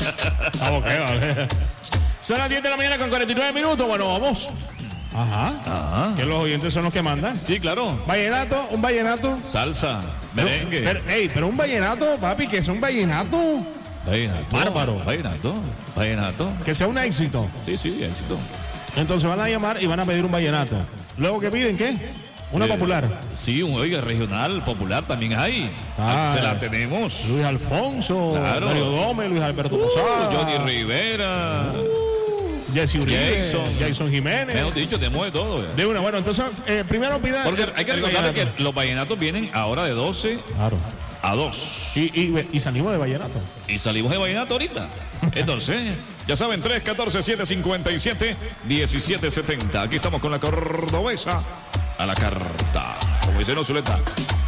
Vamos, ¿qué vale? Son las 10 de la mañana con 49 minutos. Bueno, vamos. Ajá. Que los oyentes son los que mandan. Sí, claro. Vallenato, un vallenato. Salsa, merengue. Pero un vallenato, papi, que es un vallenato. Vallenato. Bárbaro. Vallenato. Que sea un éxito. Sí, éxito. Entonces van a llamar y van a pedir un vallenato. Luego, ¿qué piden? ¿Qué? Una popular. Sí, oiga, regional, popular también hay. Se la tenemos. Luis Alfonso, claro. Mario Gómez, Luis Alberto Posada, Johnny Rivera, Jesse Uribe, Jason Jiménez. Me han dicho, te mueve todo. De una, bueno, entonces, primero pida. Porque hay que recordar que los vallenatos vienen ahora de 12 a 2. Y salimos de vallenato. Y salimos de vallenato ahorita. Entonces, ya saben, 314-757-1770. Aquí estamos con la cordobesa a la carta. Como dice no, Zuleta.